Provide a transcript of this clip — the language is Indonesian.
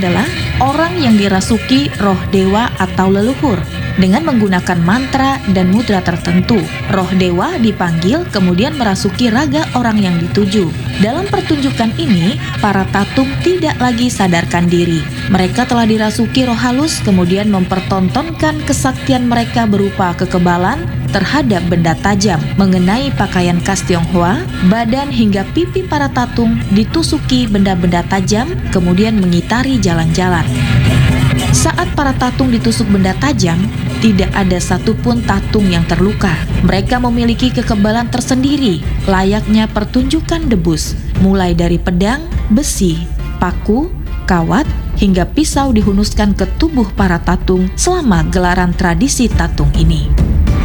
adalah orang yang dirasuki roh dewa atau leluhur. Dengan menggunakan mantra dan mudra tertentu, roh dewa dipanggil kemudian merasuki raga orang yang dituju. Dalam pertunjukan ini, para tatung tidak lagi sadarkan diri. Mereka telah dirasuki roh halus kemudian mempertontonkan kesaktian mereka berupa kekebalan terhadap benda tajam. Mengenai pakaian khas Tionghoa, badan hingga pipi para tatung ditusuki benda-benda tajam kemudian mengitari jalan-jalan. Saat para tatung ditusuk benda tajam, tidak ada satupun tatung yang terluka. Mereka memiliki kekebalan tersendiri, layaknya pertunjukan debus, mulai dari pedang, besi, paku, kawat, hingga pisau dihunuskan ke tubuh para tatung selama gelaran tradisi tatung ini.